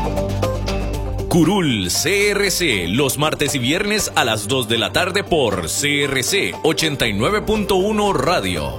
Curul CRC, los martes y viernes a las 2 de la tarde por CRC 89.1 Radio.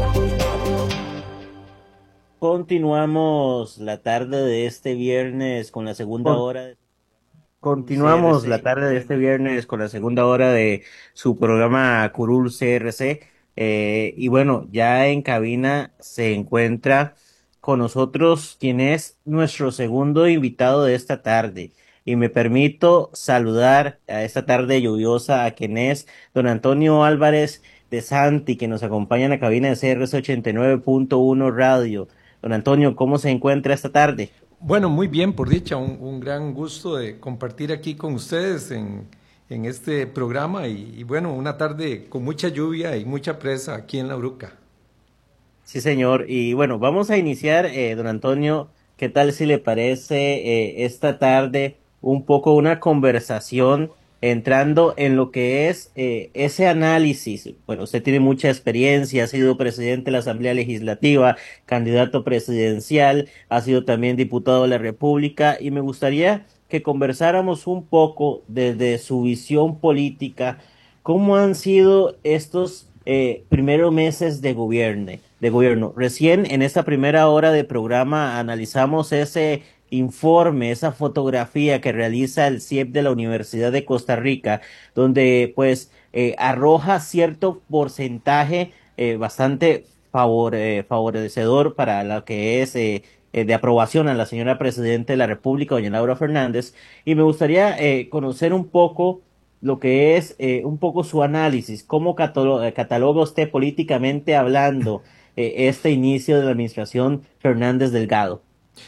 Continuamos la tarde de este viernes con la segunda hora de Continuamos la CRC. tarde de este viernes con la segunda hora de su programa Curul CRC. Y bueno, ya en cabina se encuentra con nosotros quien es nuestro segundo invitado de esta tarde. Y me permito saludar a esta tarde lluviosa a quien es don Antonio Álvarez de Santi, que nos acompaña en la cabina de CRC 89.1 Radio. Don Antonio, ¿cómo se encuentra esta tarde? Bueno, muy bien, por dicha, un gran gusto de compartir aquí con ustedes en este programa y bueno, una tarde con mucha lluvia y mucha presa aquí en La Bruca. Sí, señor. Y bueno, vamos a iniciar, don Antonio, ¿qué tal si le parece esta tarde un poco una conversación entrando en lo que es ese análisis? Bueno, usted tiene mucha experiencia, ha sido presidente de la Asamblea Legislativa, candidato presidencial, ha sido también diputado de la República y me gustaría que conversáramos un poco desde su visión política, cómo han sido estos primeros meses de gobierno. Recién en esta primera hora de programa analizamos ese informe, esa fotografía que realiza el CIEP de la Universidad de Costa Rica, donde pues arroja cierto porcentaje bastante favorecedor para lo que es de aprobación a la señora Presidenta de la República, doña Laura Fernández, y me gustaría conocer un poco lo que es un poco su análisis, cómo cataloga usted políticamente hablando este inicio de la administración Fernández Delgado.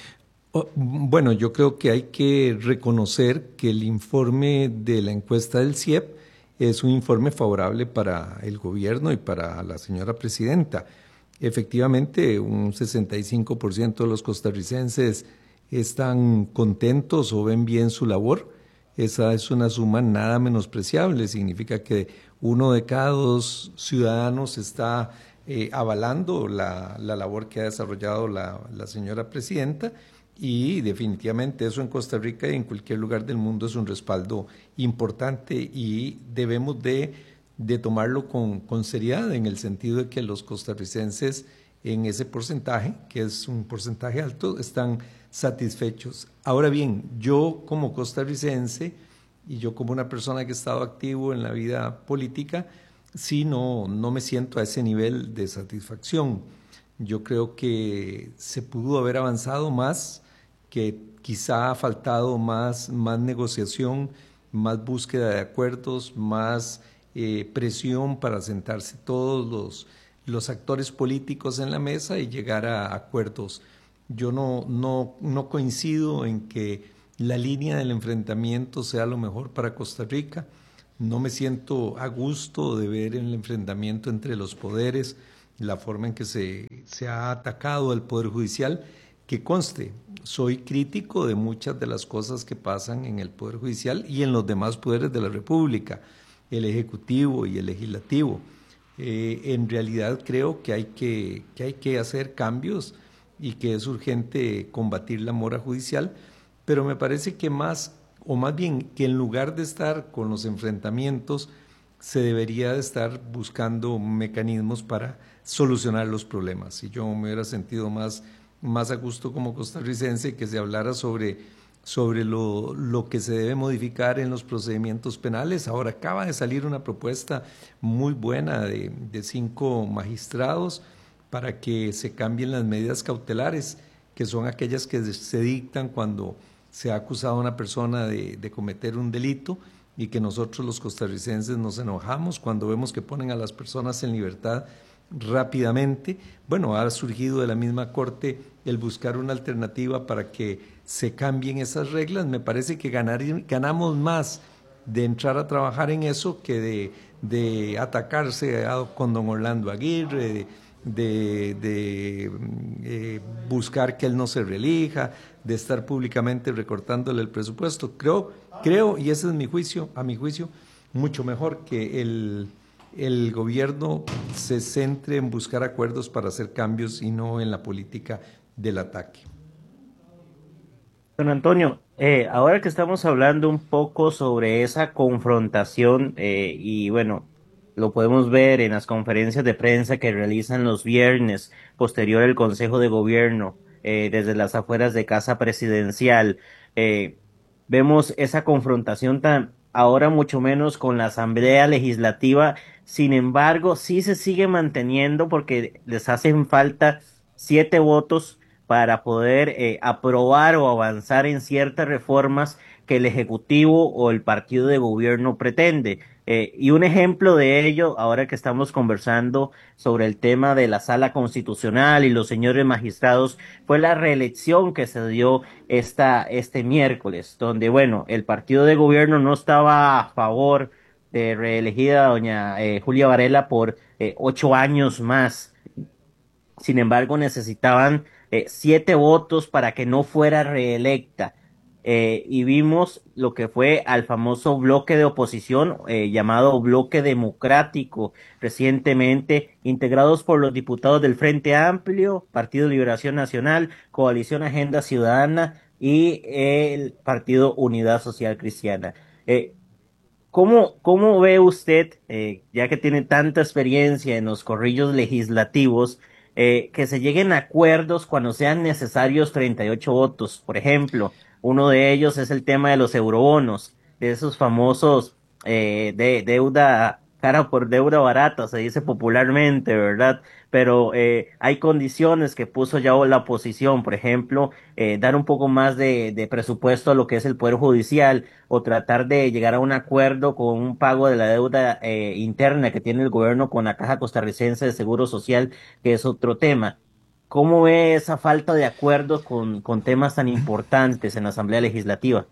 Bueno, yo creo que hay que reconocer que el informe de la encuesta del CIEP es un informe favorable para el gobierno y para la señora presidenta. Efectivamente, un 65% de los costarricenses están contentos o ven bien su labor. Esa es una suma nada menospreciable, significa que 1 de cada 2 ciudadanos está avalando la labor que ha desarrollado la señora presidenta y definitivamente eso en Costa Rica y en cualquier lugar del mundo es un respaldo importante y debemos de tomarlo con seriedad en el sentido de que los costarricenses en ese porcentaje, que es un porcentaje alto, están satisfechos. Ahora bien, yo como costarricense y yo como una persona que ha estado activo en la vida política, sí no me siento a ese nivel de satisfacción. Yo creo que se pudo haber avanzado más, que quizá ha faltado más negociación, más búsqueda de acuerdos, más presión para sentarse todos los actores políticos en la mesa y llegar a acuerdos. Yo no coincido en que la línea del enfrentamiento sea lo mejor para Costa Rica. No me siento a gusto de ver el enfrentamiento entre los poderes, la forma en que se ha atacado al Poder Judicial. Que conste, soy crítico de muchas de las cosas que pasan en el Poder Judicial y en los demás poderes de la República, el Ejecutivo y el Legislativo. En realidad creo que hay que hacer cambios y que es urgente combatir la mora judicial, pero me parece que más bien que en lugar de estar con los enfrentamientos, se debería de estar buscando mecanismos para solucionar los problemas. Y yo me hubiera sentido más a gusto como costarricense que se hablara sobre lo que se debe modificar en los procedimientos penales. Ahora acaba de salir una propuesta muy buena de 5 magistrados para que se cambien las medidas cautelares, que son aquellas que se dictan cuando se ha acusado a una persona de cometer un delito y que nosotros los costarricenses nos enojamos cuando vemos que ponen a las personas en libertad rápidamente. Bueno, ha surgido de la misma Corte el buscar una alternativa para que se cambien esas reglas. Me parece que ganamos más de entrar a trabajar en eso que de atacarse con don Orlando Aguirre, de buscar que él no se reelija, de estar públicamente recortándole el presupuesto. Creo, y ese es mi juicio, a mi juicio, mucho mejor que el gobierno se centre en buscar acuerdos para hacer cambios y no en la política del ataque. Don Antonio, ahora que estamos hablando un poco sobre esa confrontación, y bueno, lo podemos ver en las conferencias de prensa que realizan los viernes posterior al Consejo de Gobierno, desde las afueras de Casa Presidencial, eh, vemos esa confrontación tan ahora mucho menos con la Asamblea Legislativa. Sin embargo, sí se sigue manteniendo porque les hacen falta 7 votos para poder aprobar o avanzar en ciertas reformas que el Ejecutivo o el partido de gobierno pretende. Y un ejemplo de ello, ahora que estamos conversando sobre el tema de la Sala Constitucional y los señores magistrados, fue la reelección que se dio este miércoles, donde, bueno, el partido de gobierno no estaba a favor de reelegir a doña Julia Varela por 8 años más. Sin embargo, necesitaban 7 votos para que no fuera reelecta. Y vimos lo que fue al famoso bloque de oposición llamado Bloque Democrático recientemente, integrados por los diputados del Frente Amplio, Partido de Liberación Nacional, Coalición Agenda Ciudadana y el Partido Unidad Social Cristiana. ¿Cómo ve usted, ya que tiene tanta experiencia en los corrillos legislativos, que se lleguen a acuerdos cuando sean necesarios 38 votos? Por ejemplo, uno de ellos es el tema de los eurobonos, de esos famosos de deuda cara por deuda barata, se dice popularmente, ¿verdad? Pero hay condiciones que puso ya la oposición, por ejemplo, dar un poco más de presupuesto a lo que es el Poder Judicial o tratar de llegar a un acuerdo con un pago de la deuda interna que tiene el gobierno con la Caja Costarricense de Seguro Social, que es otro tema. ¿Cómo ve esa falta de acuerdo con temas tan importantes en la Asamblea Legislativa?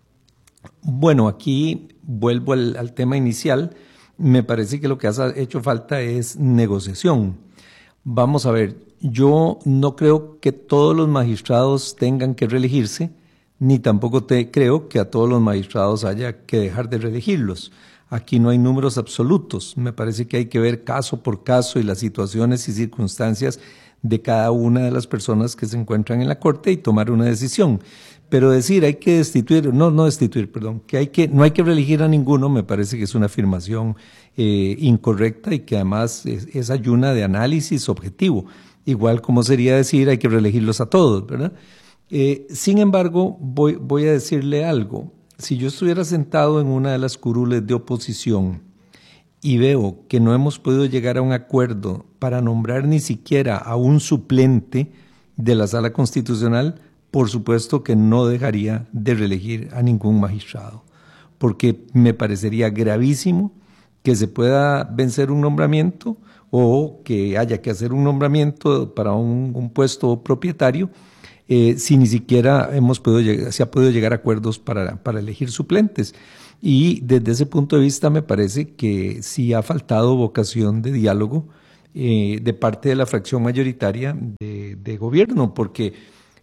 Bueno, aquí vuelvo al tema inicial. Me parece que lo que ha hecho falta es negociación. Vamos a ver, yo no creo que todos los magistrados tengan que reelegirse, ni tampoco creo que a todos los magistrados haya que dejar de reelegirlos. Aquí no hay números absolutos. Me parece que hay que ver caso por caso y las situaciones y circunstancias de cada una de las personas que se encuentran en la Corte y tomar una decisión. Pero decir hay que destituir, no destituir, perdón, no hay que reelegir a ninguno, me parece que es una afirmación incorrecta y que además es ayuna de análisis objetivo. Igual como sería decir hay que reelegirlos a todos, ¿verdad? Sin embargo, voy a decirle algo. Si yo estuviera sentado en una de las curules de oposición y veo que no hemos podido llegar a un acuerdo para nombrar ni siquiera a un suplente de la Sala Constitucional, por supuesto que no dejaría de reelegir a ningún magistrado, porque me parecería gravísimo que se pueda vencer un nombramiento o que haya que hacer un nombramiento para un puesto propietario si ni siquiera se ha podido llegar a acuerdos para elegir suplentes. Y desde ese punto de vista me parece que sí ha faltado vocación de diálogo de parte de la fracción mayoritaria de gobierno, porque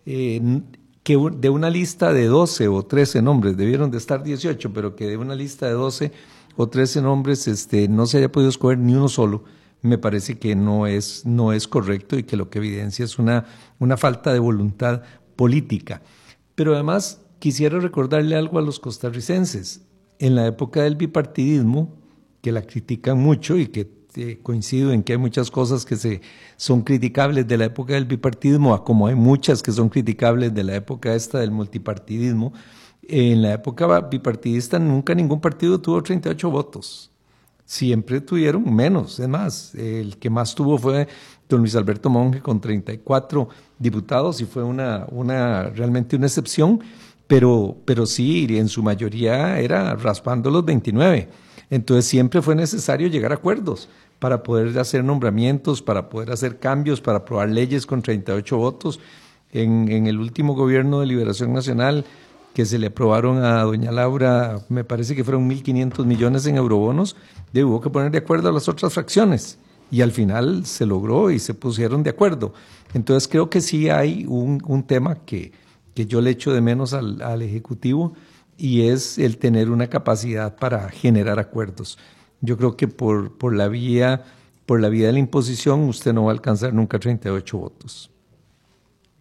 que de una lista de 12 o 13 nombres, debieron de estar 18, pero que de una lista de 12 o 13 nombres no se haya podido escoger ni uno solo, me parece que no es correcto y que lo que evidencia es una falta de voluntad política. Pero además quisiera recordarle algo a los costarricenses. En la época del bipartidismo, que la critican mucho y que coincido en que hay muchas cosas que son criticables de la época del bipartidismo, como hay muchas que son criticables de la época esta del multipartidismo. En la época bipartidista nunca ningún partido tuvo 38 votos. Siempre tuvieron menos. Es más, el que más tuvo fue don Luis Alberto Monge con 34 diputados y fue realmente una excepción, pero sí, en su mayoría era raspando los 29. Entonces siempre fue necesario llegar a acuerdos para poder hacer nombramientos, para poder hacer cambios, para aprobar leyes con 38 votos. En el último gobierno de Liberación Nacional que se le aprobaron a doña Laura, me parece que fueron 1.500 millones en eurobonos, hubo que poner de acuerdo a las otras fracciones y al final se logró y se pusieron de acuerdo. Entonces creo que sí hay un tema que yo le echo de menos al Ejecutivo, y es el tener una capacidad para generar acuerdos. Yo creo que por la vía de la imposición usted no va a alcanzar nunca 38 votos.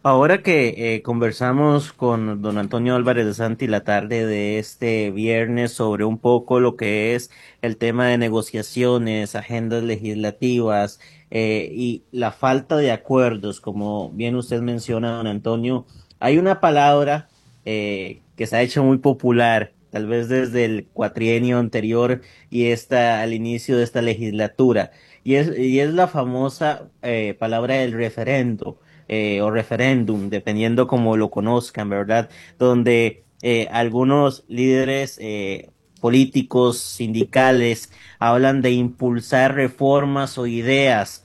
Ahora que conversamos con don Antonio Álvarez de Santi la tarde de este viernes sobre un poco lo que es el tema de negociaciones, agendas legislativas y la falta de acuerdos, como bien usted menciona, don Antonio, hay una palabra que se ha hecho muy popular, tal vez desde el cuatrienio anterior y esta al inicio de esta legislatura, y es la famosa palabra del referendo o referéndum, dependiendo como lo conozcan, ¿verdad? Donde algunos líderes políticos, sindicales, hablan de impulsar reformas o ideas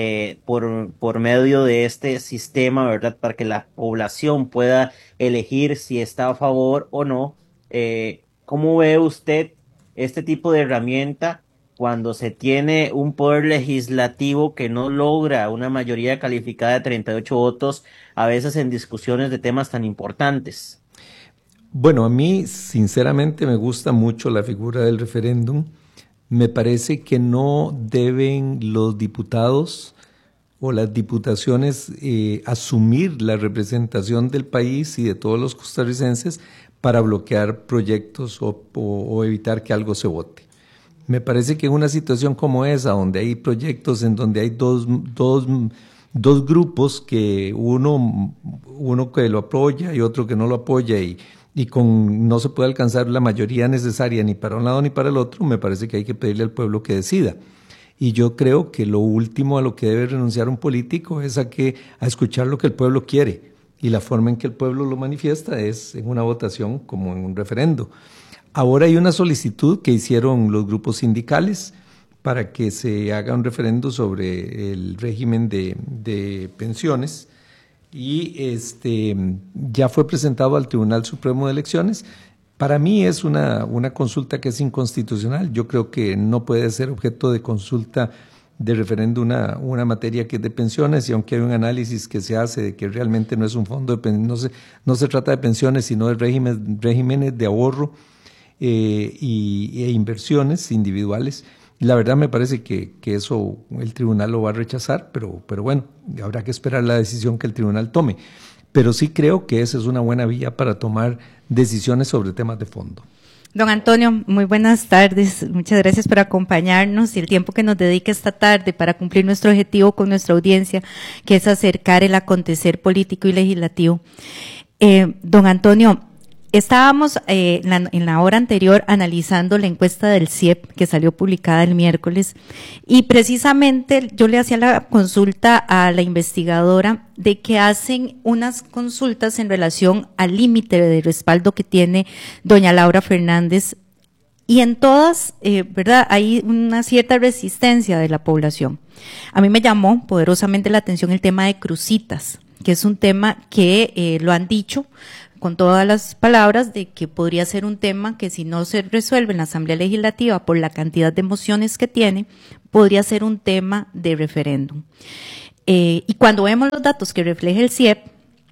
por medio de este sistema, ¿verdad? Para que la población pueda elegir si está a favor o no. ¿Cómo ve usted este tipo de herramienta cuando se tiene un poder legislativo que no logra una mayoría calificada de 38 votos, a veces en discusiones de temas tan importantes? Bueno, a mí sinceramente me gusta mucho la figura del referéndum. Me parece que no deben los diputados o las diputaciones asumir la representación del país y de todos los costarricenses para bloquear proyectos o evitar que algo se vote. Me parece que en una situación como esa, donde hay proyectos en donde hay dos grupos, que uno que lo apoya y otro que no lo apoya y no se puede alcanzar la mayoría necesaria ni para un lado ni para el otro, me parece que hay que pedirle al pueblo que decida. Y yo creo que lo último a lo que debe renunciar un político es a escuchar lo que el pueblo quiere. Y la forma en que el pueblo lo manifiesta es en una votación como en un referendo. Ahora hay una solicitud que hicieron los grupos sindicales para que se haga un referendo sobre el régimen de pensiones y ya fue presentado al Tribunal Supremo de Elecciones. Para mí es una consulta que es inconstitucional. Yo creo que no puede ser objeto de consulta de referendo una materia que es de pensiones, y aunque hay un análisis que se hace de que realmente no es un fondo de pensiones, no se trata de pensiones, sino de regímenes de ahorro e inversiones individuales. La verdad me parece que eso el tribunal lo va a rechazar, pero bueno, habrá que esperar la decisión que el tribunal tome. Pero sí creo que esa es una buena vía para tomar decisiones sobre temas de fondo. Don Antonio, muy buenas tardes. Muchas gracias por acompañarnos y el tiempo que nos dedica esta tarde para cumplir nuestro objetivo con nuestra audiencia, que es acercar el acontecer político y legislativo. Don Antonio, estábamos en la hora anterior analizando la encuesta del CIEP que salió publicada el miércoles, y precisamente yo le hacía la consulta a la investigadora de que hacen unas consultas en relación al límite de respaldo que tiene doña Laura Fernández, y en todas, ¿verdad?, hay una cierta resistencia de la población. A mí me llamó poderosamente la atención el tema de Cruzitas, que es un tema que lo han dicho con todas las palabras de que podría ser un tema que, si no se resuelve en la Asamblea Legislativa por la cantidad de mociones que tiene, podría ser un tema de referéndum. Y cuando vemos los datos que refleja el CIEP,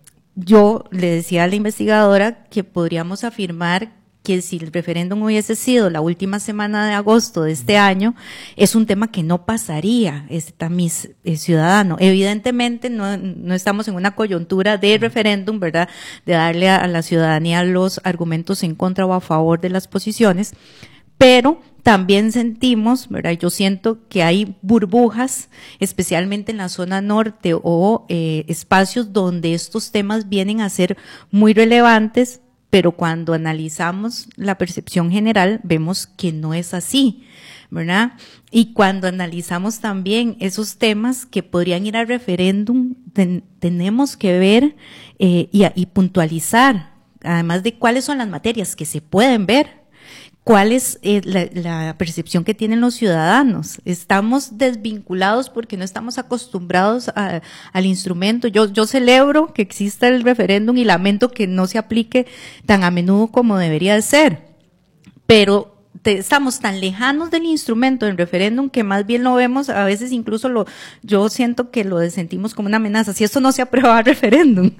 yo le decía a la investigadora que podríamos afirmar que si el referéndum hubiese sido la última semana de agosto de este año, es un tema que no pasaría este tamiz ciudadano. Evidentemente no estamos en una coyuntura de referéndum, ¿verdad?, de darle a la ciudadanía los argumentos en contra o a favor de las posiciones, pero también sentimos, ¿verdad?, yo siento que hay burbujas, especialmente en la zona norte o espacios donde estos temas vienen a ser muy relevantes, pero cuando analizamos la percepción general vemos que no es así, ¿verdad? Y cuando analizamos también esos temas que podrían ir al referéndum, tenemos que ver y puntualizar, además de cuáles son las materias que se pueden ver, cuál es la percepción que tienen los ciudadanos. Estamos desvinculados porque no estamos acostumbrados al instrumento. Yo celebro que exista el referéndum y lamento que no se aplique tan a menudo como debería de ser, pero estamos tan lejanos del instrumento del referéndum que más bien lo vemos, a veces incluso yo siento que lo sentimos como una amenaza. Si esto no se aprueba el referéndum.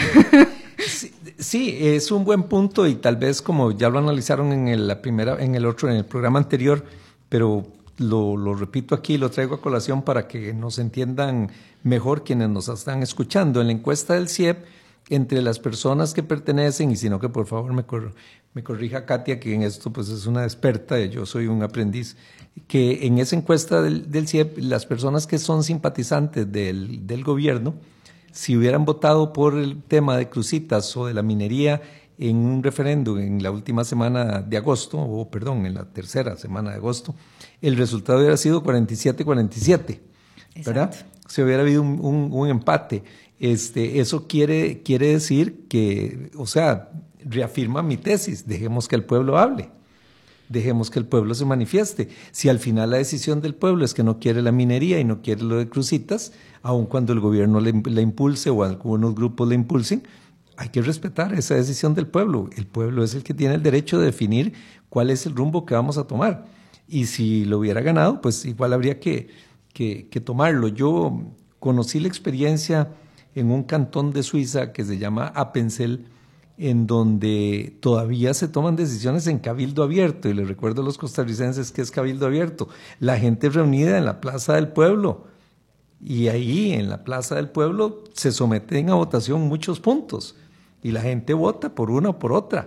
Sí, es un buen punto, y tal vez como ya lo analizaron en el programa anterior, pero lo repito aquí, lo traigo a colación para que nos entiendan mejor quienes nos están escuchando. En la encuesta del CIEP, entre las personas que pertenecen, y si no que por favor me corrija Katia, que en esto pues es una experta, yo soy un aprendiz, que en esa encuesta del CIEP, las personas que son simpatizantes del gobierno, si hubieran votado por el tema de Cruzitas o de la minería en un referéndum en la última semana de agosto, en la tercera semana de agosto, el resultado hubiera sido 47-47, ¿verdad? Si hubiera habido un empate. Eso quiere decir que, o sea, reafirma mi tesis, dejemos que el pueblo hable, dejemos que el pueblo se manifieste. Si al final la decisión del pueblo es que no quiere la minería y no quiere lo de Cruzitas, aun cuando el gobierno le impulse o algunos grupos le impulsen, hay que respetar esa decisión del pueblo. El pueblo es el que tiene el derecho de definir cuál es el rumbo que vamos a tomar. Y si lo hubiera ganado, pues igual habría que tomarlo. Yo conocí la experiencia en un cantón de Suiza que se llama Appenzell, en donde todavía se toman decisiones en cabildo abierto, y les recuerdo a los costarricenses que es cabildo abierto, la gente reunida en la plaza del pueblo, y ahí en la plaza del pueblo se someten a votación muchos puntos, y la gente vota por una o por otra,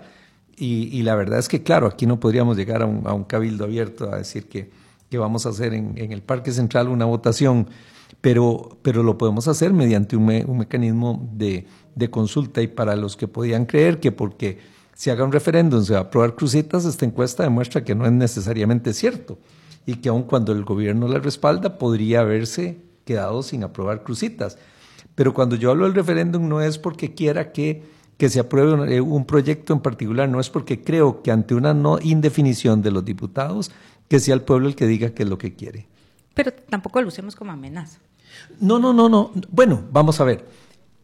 y la verdad es que claro, aquí no podríamos llegar a un cabildo abierto a decir que vamos a hacer en el Parque Central una votación, pero lo podemos hacer mediante un mecanismo de consulta. Y para los que podían creer que porque se haga un referéndum se va a aprobar Cruzitas, esta encuesta demuestra que no es necesariamente cierto y que aun cuando el gobierno la respalda podría haberse quedado sin aprobar Cruzitas. Pero cuando yo hablo del referéndum no es porque quiera que se apruebe un proyecto en particular, no es porque creo que ante una no indefinición de los diputados que sea el pueblo el que diga qué es lo que quiere. Pero tampoco lo usemos como amenaza. No. Bueno, vamos a ver.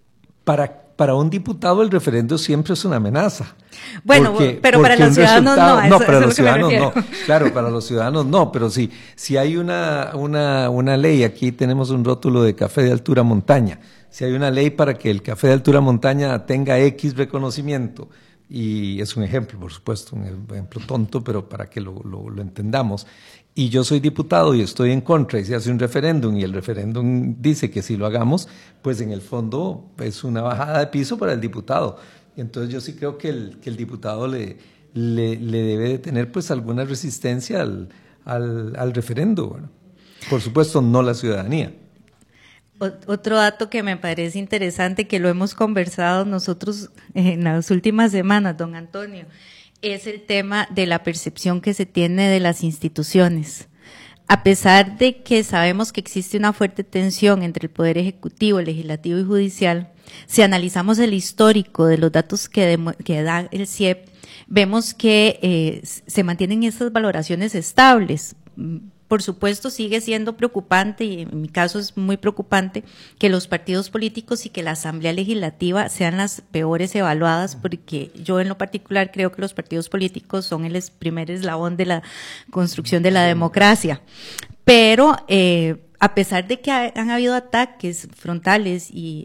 Para un diputado el referéndum siempre es una amenaza. Bueno, pero para los ciudadanos no. No, para los ciudadanos no. Claro, para los ciudadanos no. Pero si hay una ley, aquí tenemos un rótulo de café de altura montaña. Si hay una ley para que el café de altura montaña tenga X reconocimiento, y es un ejemplo, por supuesto, un ejemplo tonto, pero para que lo entendamos, y yo soy diputado y estoy en contra y se hace un referéndum y el referéndum dice que si lo hagamos, pues en el fondo es una bajada de piso para el diputado. Entonces yo sí creo que el diputado le debe de tener pues alguna resistencia al referéndum. Bueno, por supuesto no la ciudadanía. Otro dato que me parece interesante, que lo hemos conversado nosotros en las últimas semanas, don Antonio, es el tema de la percepción que se tiene de las instituciones. A pesar de que sabemos que existe una fuerte tensión entre el Poder Ejecutivo, Legislativo y Judicial, si analizamos el histórico de los datos que da el CIEP, vemos que se mantienen esas valoraciones estables. Por supuesto, sigue siendo preocupante, y en mi caso es muy preocupante, que los partidos políticos y que la Asamblea Legislativa sean las peores evaluadas, porque yo en lo particular creo que los partidos políticos son el primer eslabón de la construcción de la democracia. Pero a pesar de que han habido ataques frontales y